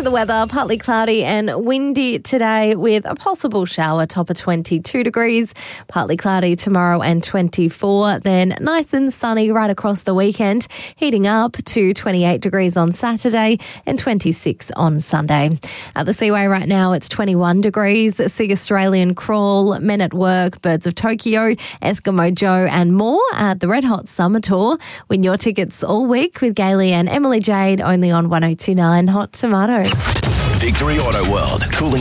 to the weather, partly cloudy and windy today with a possible shower, top of 22 degrees. Partly cloudy tomorrow and 24. Then nice and sunny right across the weekend, heating up to 28 degrees on Saturday and 26 on Sunday. At the Seaway right now, it's 21 degrees. See Australian Crawl, Men at Work, Birds of Tokyo, Eskimo Joe and more at the Red Hot Summer Tour. Win your tickets all week with Gailey and Emily Jade only on 102.9 Hot Tomato. Victory Auto World, cooling